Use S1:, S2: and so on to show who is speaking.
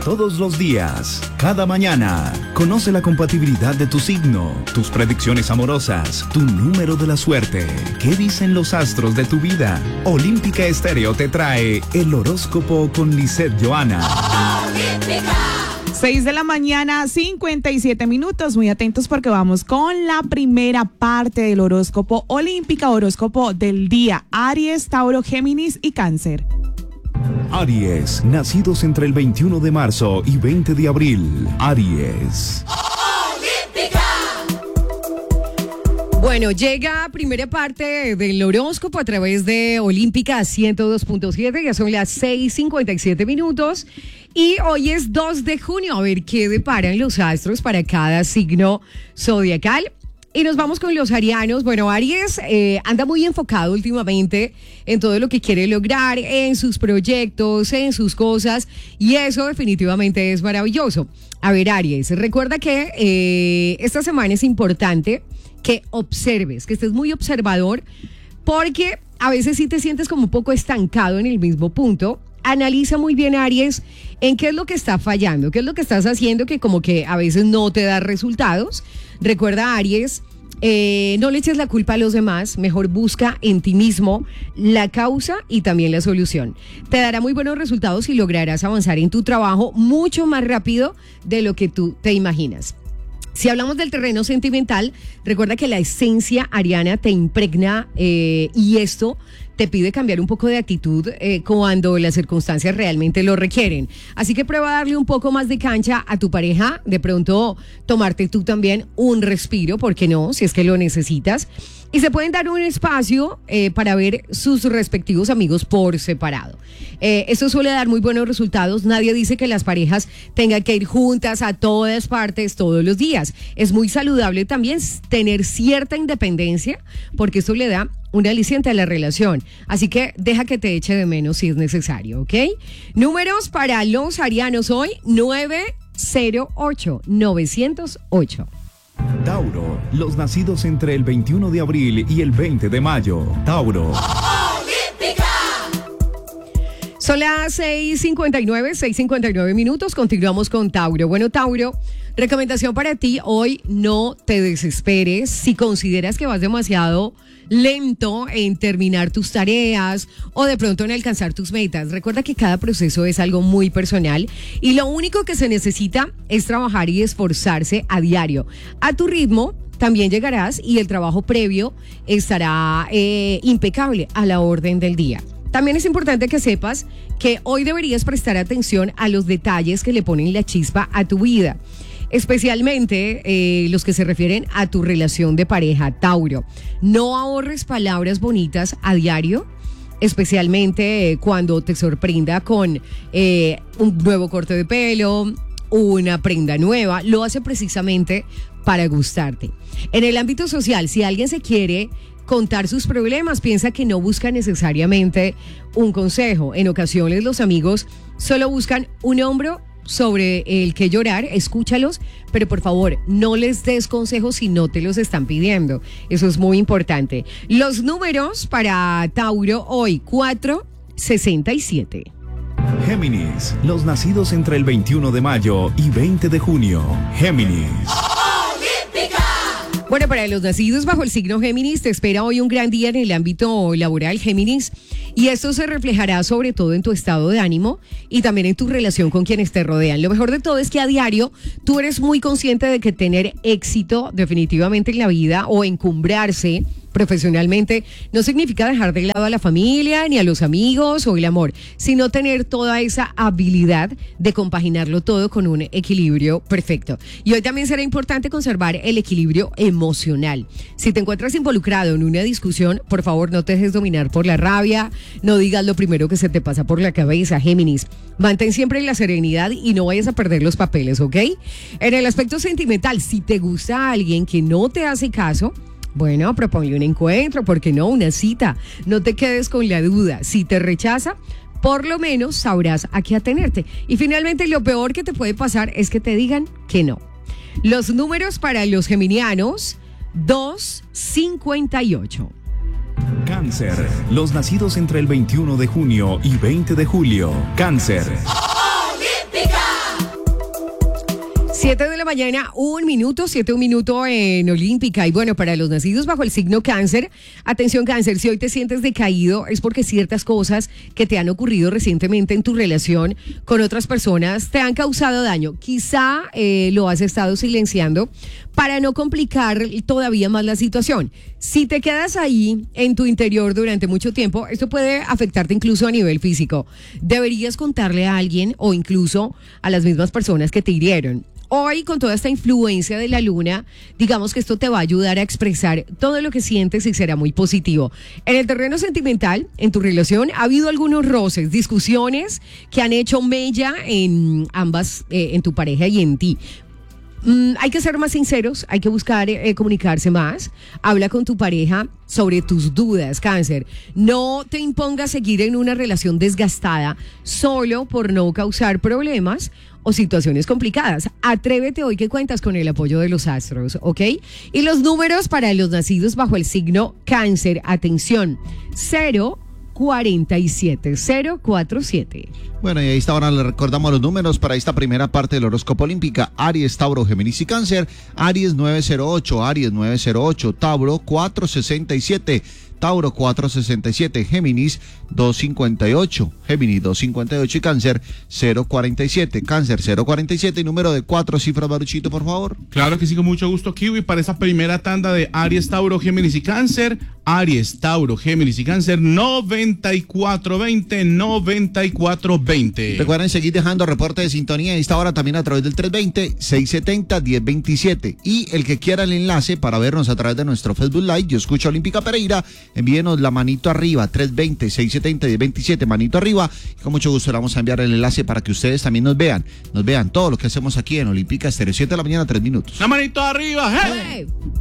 S1: Todos los días, cada mañana, conoce la compatibilidad de tu signo, tus predicciones amorosas, tu número de la suerte. ¿Qué dicen los astros de tu vida? Olímpica Estéreo te trae el horóscopo con Lisette Johanna.
S2: 6 de la mañana, 57 minutos. Muy atentos porque vamos con la primera parte del horóscopo Olímpica, horóscopo del día. Aries, Tauro, Géminis y Cáncer.
S1: Aries, nacidos entre el 21 de marzo y 20 de abril. Aries.
S3: Bueno, llega primera parte del horóscopo a través de Olímpica 102.7, ya son las 6:57 minutos y hoy es 2 de junio, a ver qué deparan los astros para cada signo zodiacal. Y nos vamos con los arianos. Bueno, Aries anda muy enfocado últimamente en todo lo que quiere lograr, en sus proyectos, en sus cosas, y eso definitivamente es maravilloso. A ver, Aries, recuerda que esta semana es importante que observes, que estés muy observador, porque a veces sí te sientes como un poco estancado en el mismo punto. Analiza muy bien, Aries, en qué es lo que está fallando, qué es lo que estás haciendo que como que a veces no te da resultados. Recuerda, Aries, no le eches la culpa a los demás, mejor busca en ti mismo la causa y también la solución. Te dará muy buenos resultados y lograrás avanzar en tu trabajo mucho más rápido de lo que tú te imaginas. Si hablamos del terreno sentimental, recuerda que la esencia ariana te impregna y esto te pide cambiar un poco de actitud cuando las circunstancias realmente lo requieren. Así que prueba a darle un poco más de cancha a tu pareja, de pronto tomarte tú también un respiro, ¿por qué no? Si es que lo necesitas. Y se pueden dar un espacio para ver sus respectivos amigos por separado. Esto suele dar muy buenos resultados. Nadie dice que las parejas tengan que ir juntas a todas partes todos los días. Es muy saludable también tener cierta independencia porque esto le da un aliciente a la relación. Así que deja que te eche de menos si es necesario, ¿ok? Números para los arianos hoy, 908.
S1: Tauro, los nacidos entre el 21 de abril y el 20 de mayo. Tauro.
S3: Son las 6:59 minutos. Continuamos con Tauro. Bueno, Tauro, recomendación para ti hoy: no te desesperes. Si consideras que vas demasiado lento en terminar tus tareas o de pronto en alcanzar tus metas, recuerda que cada proceso es algo muy personal y lo único que se necesita es trabajar y esforzarse a diario. A tu ritmo también llegarás y el trabajo previo estará impecable a la orden del día. También es importante que sepas que hoy deberías prestar atención a los detalles que le ponen la chispa a tu vida, especialmente los que se refieren a tu relación de pareja, Tauro. No ahorres palabras bonitas a diario, especialmente cuando te sorprenda con un nuevo corte de pelo, una prenda nueva. Lo hace precisamente para gustarte. En el ámbito social, si alguien se quiere contar sus problemas, piensa que no busca necesariamente un consejo. En ocasiones los amigos solo buscan un hombro sobre el que llorar. Escúchalos, pero por favor no les des consejos si no te los están pidiendo. Eso es muy importante. Los números para Tauro hoy, 467.
S1: Géminis, los nacidos entre el 21 de mayo y 20 de junio. Géminis.
S3: Bueno, para los nacidos bajo el signo Géminis, te espera hoy un gran día en el ámbito laboral, Géminis, y esto se reflejará sobre todo en tu estado de ánimo y también en tu relación con quienes te rodean. Lo mejor de todo es que a diario tú eres muy consciente de que tener éxito definitivamente en la vida o encumbrarse profesionalmente no significa dejar de lado a la familia, ni a los amigos o el amor, sino tener toda esa habilidad de compaginarlo todo con un equilibrio perfecto. Y hoy también será importante conservar el equilibrio emocional. Si te encuentras involucrado en una discusión, por favor no te dejes dominar por la rabia, no digas lo primero que se te pasa por la cabeza, Géminis. Mantén siempre la serenidad y no vayas a perder los papeles, ¿ok? En el aspecto sentimental, si te gusta alguien que no te hace caso, bueno, proponle un encuentro, ¿por qué no? Una cita. No te quedes con la duda. Si te rechaza, por lo menos sabrás a qué atenerte. Y finalmente, lo peor que te puede pasar es que te digan que no. Los números para los geminianos, 258.
S1: Cáncer, los nacidos entre el 21 de junio y 20 de julio. Cáncer.
S3: 7 de la mañana, 1 minuto, 7 un minuto en Olímpica. Y bueno, para los nacidos bajo el signo Cáncer, atención Cáncer, si hoy te sientes decaído es porque ciertas cosas que te han ocurrido recientemente en tu relación con otras personas te han causado daño. Quizá lo has estado silenciando para no complicar todavía más la situación. Si te quedas ahí en tu interior durante mucho tiempo, esto puede afectarte incluso a nivel físico. Deberías contarle a alguien o incluso a las mismas personas que te hirieron. Hoy, con toda esta influencia de la luna, digamos que esto te va a ayudar a expresar todo lo que sientes y será muy positivo. En el terreno sentimental, en tu relación, ha habido algunos roces, discusiones que han hecho mella en ambas, en tu pareja y en ti. Hay que ser más sinceros, hay que buscar comunicarse más. Habla con tu pareja sobre tus dudas, Cáncer. No te impongas seguir en una relación desgastada solo por no causar problemas o situaciones complicadas. Atrévete hoy que cuentas con el apoyo de los astros, ¿ok? Y los números para los nacidos bajo el signo Cáncer, atención, 047.
S4: Bueno, y ahí está, ahora le recordamos los números para esta primera parte del horóscopo olímpica. Aries, Tauro, Géminis y Cáncer. Aries 908, Tauro 467, Tauro 467, Géminis 258 y Cáncer 047. Cáncer 047 y número de 4 cifras, Baruchito, por favor.
S5: Claro que sí, con mucho gusto, Kiwi, para esta primera tanda de Aries, Tauro, Géminis y Cáncer. Aries, Tauro, Géminis y Cáncer 9420.
S4: Recuerden seguir dejando reporte de sintonía a esta hora también a través del 320-670-1027. Y el que quiera el enlace para vernos a través de nuestro Facebook Live, Yo Escucho Olímpica Pereira, envíenos la manito arriba, 320-670-1027, manito arriba. Y con mucho gusto le vamos a enviar el enlace para que ustedes también nos vean todo lo que hacemos aquí en Olímpica Estéreo. 7 de la mañana, 3 minutos.
S5: La manito arriba, ¡hey!